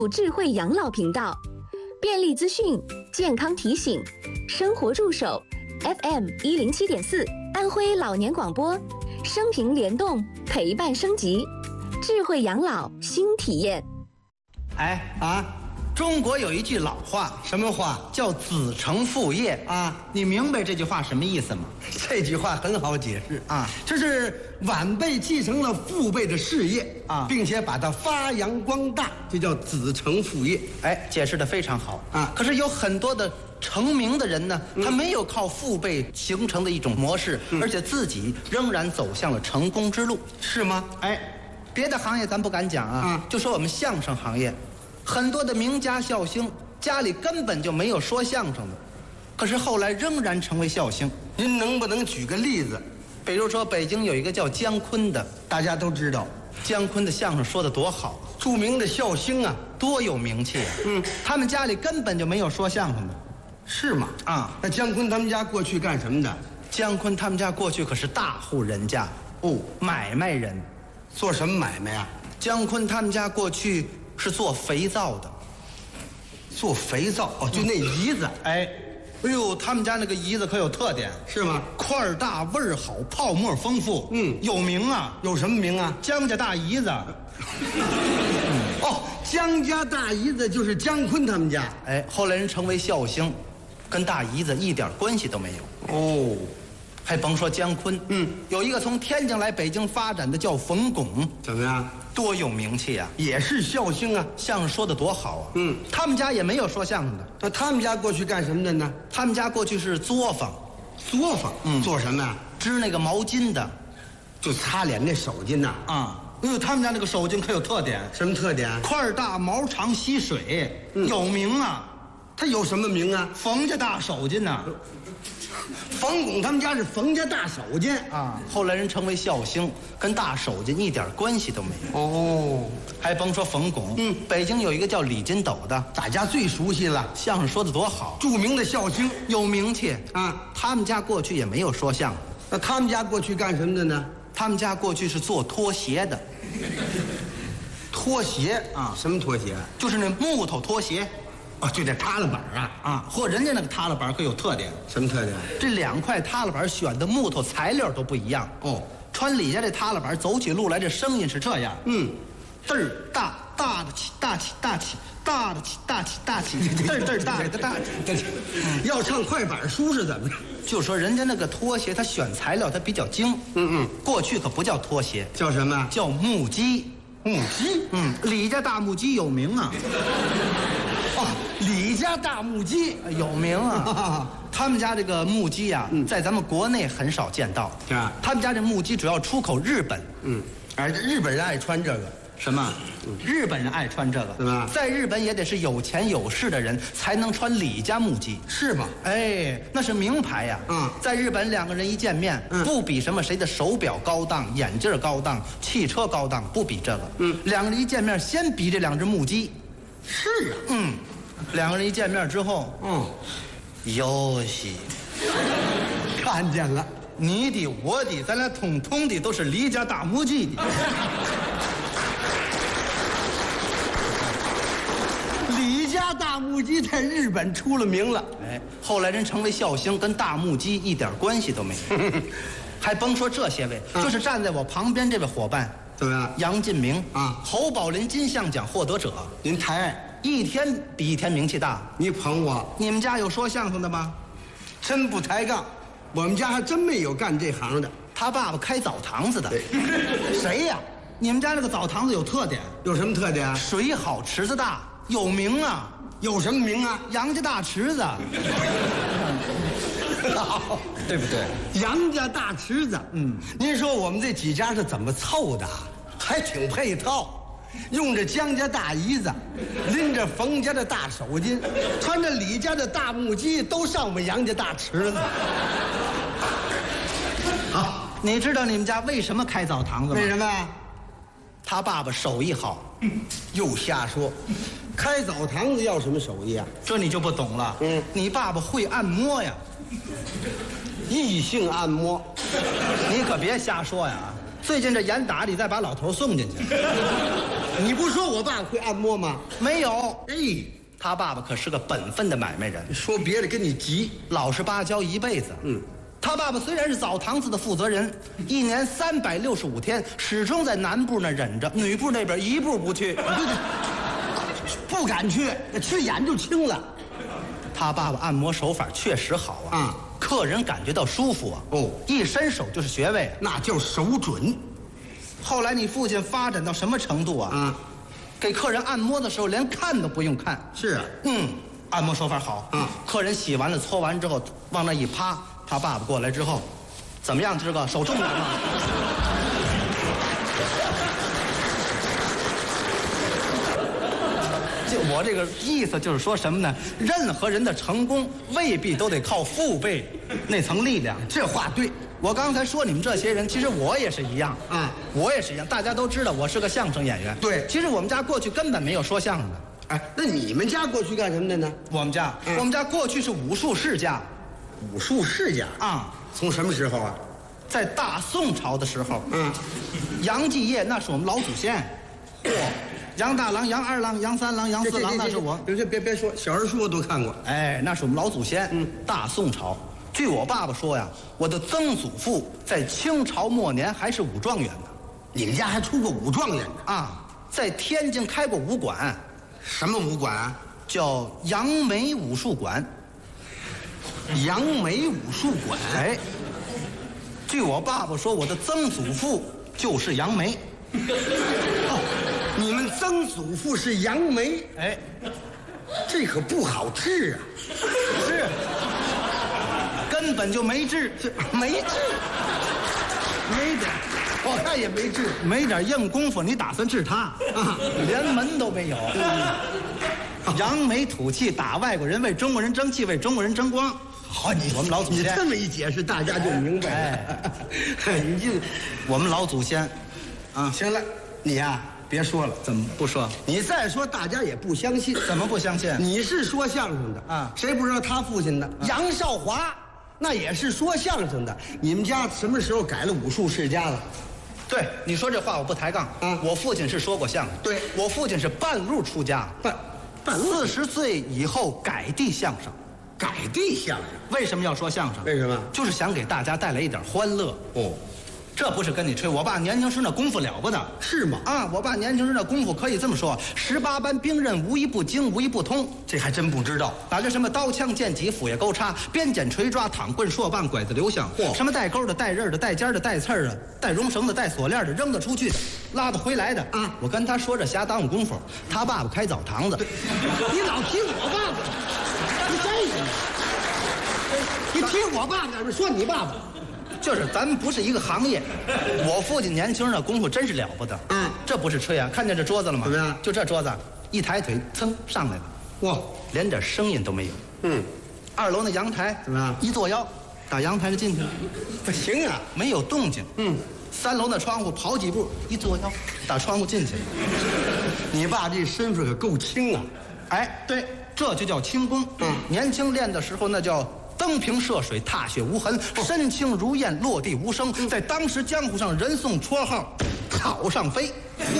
智慧养老频道，便利资讯、健康提醒、生活助手 FM107.4，安徽老年广播，生平联动，陪伴升级，智慧养老新体验。 中国有一句老话， 什么话？ 叫子承父业啊。你明白这句话什么意思吗？ 这句话很好解释啊， 这是晚辈继承了父辈的事业啊， 并且把它发扬光大，这叫子承父业。 解释得非常好啊。 可是有很多的成名的人呢，他没有靠父辈形成的一种模式，而且自己仍然走向了成功之路， 是吗？ 别的行业咱不敢讲啊，就说我们相声行业。很多的名家笑星家里根本就没有说相声的，可是后来仍然成为笑星。 您能不能举个例子？ 比如说北京有一个叫姜昆的， 大家都知道姜昆的相声说得多好， 著名的笑星啊， 多有名气啊。他们家里根本就没有说相声的。 是吗？ 啊， 那姜昆他们家过去干什么的？ 姜昆他们家过去可是大户人家买卖人。 做什么买卖啊？ 姜昆他们家过去是做肥皂的。 做肥皂就那胰子。 哎呦，他们家那个胰子可有特点， 是吗？ 块大，味儿好，泡沫丰富，有名啊。 有什么名啊？ 姜家大胰子。 姜家大胰子就是姜昆他们家。 后来人成为笑星，跟大胰子一点关系都没有。还甭说姜昆，有一个从天津来北京发展的叫冯巩， 怎么样？ 多有名气啊！ 也是笑星啊， 相声说的多好啊！他们家也没有说相声的。 那他们家过去干什么的呢？ 他们家过去是作坊。 作坊？做什么呀？ 织那个毛巾的， 就擦脸那手巾呐。 他们家那个手巾可有特点。 什么特点？ 块大，毛长，吸水，有名啊。 他有什么名啊？ 冯家大手巾呐。 冯巩他们家是冯家大手巾啊。后来人成为笑星，跟大手巾一点关系都没有。还甭说冯巩，北京有一个叫李金斗的， 大家最熟悉了， 相声说的多好， 著名的笑星， 有名气啊。 他们家过去也没有说相声。 那他们家过去干什么的呢？ 他们家过去是做拖鞋的。 拖鞋啊？什么拖鞋？ 就是那木头拖鞋。 就这踏拉板啊！ 或人家那个踏拉板可有特点。 什么特点？ 这2块踏拉板选的木头材料都不一样。穿李家这踏拉板走起路来，这声音是这样。嘚儿大，大的起，大起，大起，大的起，大起，大起，嘚儿嘚儿大的大起。 要唱快板书是怎么着？ 就说人家那个拖鞋，他选材料他比较精。过去可不叫拖鞋， 叫什么？ 叫木屐。 木屐？ 李家大木屐有名啊。 李家大木屐有名啊。他们家这个木屐啊，在咱们国内很少见到。 是啊。 他们家这木屐主要出口日本。 日本人爱穿这个。 什么？日本人爱穿这个， 是吧？ 在日本也得是有钱有势的人才能穿李家木屐， 是吗？ 那是名牌呀。在日本2个人一见面，不比什么谁的手表高档、眼镜高档、汽车高档，不比这个。2个人一见面，先比这2只木屐。 是啊。 2个人一见面之后，哟西， 看见了， 你的我的，咱俩统统的都是李家大木屐的。 李家大木屐在日本出了名了， 后来人成为笑星，跟大木屐一点关系都没有。还甭说这些位，就是站在我旁边这位伙伴， 怎么样？ 杨进明啊， 侯宝林金像奖获得者， 您抬爱。 一天比一天名气大， 你捧我。 你们家有说相声的吗？ 真不抬杠，我们家还真没有干这行的。 他爸爸开澡堂子的。 谁呀？ 你们家这个澡堂子有特点， 有什么特点？ 水好，池子大，有名啊。 有什么名啊？ 杨家大池子。对不对？ 杨家大池子。您说我们这几家是怎么凑的？还挺配套。 用着姜家大胰子，拎着冯家的大手巾，穿着李家的大木屐，都上我们杨家大池子。 好，你知道你们家为什么开澡堂子吗？ 为什么呀？ 他爸爸手艺好。 又瞎说，开澡堂子要什么手艺啊？ 这你就不懂了。你爸爸会按摩呀， 异性按摩， 你可别瞎说呀。 最近这严打的，再把老头送进去。 你不说我爸会按摩吗？ 没有， 哎， 他爸爸可是个本分的买卖人， 说别的跟你急。 老实巴交一辈子。他爸爸虽然是澡堂子的负责人，一年365天始终在南部那忍着，女部那边一步不去。 不敢去，去眼就青了。 他爸爸按摩手法确实好啊，客人感觉到舒服啊。 哦， 一伸手就是穴位， 那叫手准。 后来你父亲发展到什么程度啊？给客人按摩的时候连看都不用看。 是啊， 按摩手法好。客人洗完了搓完之后往那一趴，他爸爸过来之后，怎么样？这个手重点吗？就我这个意思就是说什么呢？任何人的成功未必都得靠父辈那层力量。 这话对。 我刚才说你们这些人，其实我也是一样。我也是一样。大家都知道我是个相声演员。 对， 其实我们家过去根本没有说相声的。 哎，那你们家过去干什么的呢？ 我们家过去是武术世家。 武术世家啊？ 从什么时候啊？ 在大宋朝的时候。杨继业那是我们老祖先。杨大郎、杨二郎、杨三郎、杨四郎，那是我。 别说，小人书我都看过。 哎，那是我们老祖先。大宋朝，据我爸爸说呀，我的曾祖父在清朝末年还是武状元呢。 你们家还出过武状元啊？在天津开过武馆。 什么武馆啊？ 叫杨梅武术馆。 杨梅武术馆。 哎，据我爸爸说，我的曾祖父就是杨梅。 你们曾祖父是杨梅？ 哎， 这可不好治啊！ 是，根本就没治， 没治，没点，我看也没治， 没点硬功夫，你打算治他啊？连门都没有。扬眉吐气，打外国人，为中国人争气，为中国人争光。 好， 我们老祖先， 你这么一解释，大家就明白了。你这， 我们老祖先， 行了，你呀。别说了， 怎么不说？ 你再说，大家也不相信。 怎么不相信？ 你是说相声的啊？谁不知道他父亲呢？杨少华，那也是说相声的。你们家什么时候改了武术世家了？ 对，你说这话我不抬杠啊。我父亲是说过相声， 对我父亲是半路出家， 半路 40岁以后改地相声， 改地相声。 为什么要说相声？ 为什么？ 就是想给大家带来一点欢乐。这不是跟你吹，我爸年轻时那功夫了不得， 是吗？ 我爸年轻时那功夫可以这么说，18般兵刃无一不精，无一不通。 这还真不知道。 打这什么刀枪剑戟斧钺钩叉，鞭锏锤抓躺棍槊棒拐子流香，什么带钩的、带刃的、带尖的、带刺的、带绒绳的、带锁链的，扔得出去的，拉得回来的。我跟他说这瞎耽误功夫。他爸爸开澡堂子， 你老提我爸爸，你干什么？你提我爸爸，说你爸爸。 就是咱们不是一个行业。我父亲年轻人的功夫真是了不得。这不是吹啊！看见这桌子了吗？ 怎么样？ 就这桌子，一抬腿，噌上来了。哇，连点声音都没有。2楼那阳台怎么样？ 一坐腰，打阳台就进去了。 不行啊， 没有动静。3楼那窗户跑几步，一坐腰，打窗户进去了。 你爸这身份可够轻啊！ 哎，对，这就叫轻功。年轻练的时候那叫登平涉水，踏雪无痕，身轻如燕，落地无声，在当时江湖上人送绰号“草上飞”。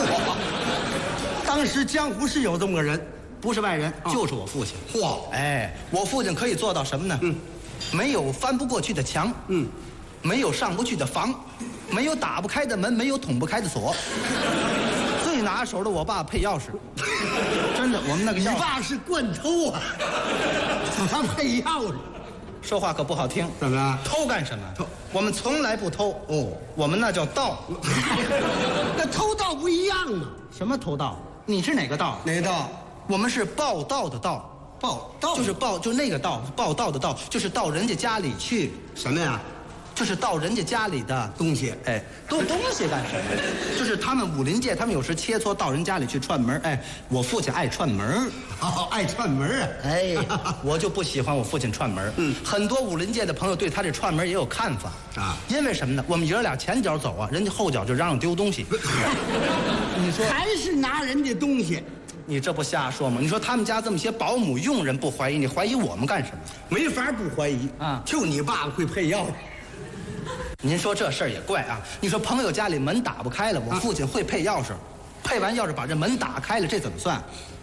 当时江湖是有这么个人， 不是外人，就是我父亲。哎，我父亲可以做到什么呢？没有翻不过去的墙，没有上不去的房，没有打不开的门，没有捅不开的锁。最拿手的，我爸配钥匙。真的，我们那个你爸是惯偷啊，他配钥匙。 说话可不好听， 怎么了？ 偷干什么？偷，我们从来不偷。我们那叫盗。 那偷盗不一样吗？ 什么偷盗？你是哪个盗？ 哪个盗？ 我们是报道的盗。 报道就是就那个盗，报道的盗，就是到人家家里去。 什么呀？ 就是到人家家里的东西。 哎，东西干什么？就是他们武林界，他们有时切磋到人家里去串门。哎，我父亲爱串门。 爱串门啊！ 哎，我就不喜欢我父亲串门。很多武林界的朋友对他这串门也有看法啊。因为什么呢？我们爷俩前脚走啊，人家后脚就嚷嚷丢东西。你说还是拿人家东西？ 你这不瞎说吗？你说他们家这么些保姆佣人不怀疑，你怀疑我们干什么？ 没法不怀疑啊！就你爸爸会配钥匙。 您说这事儿也怪啊！你说朋友家里门打不开了，我父亲会配钥匙，配完钥匙把这门打开了，这怎么算？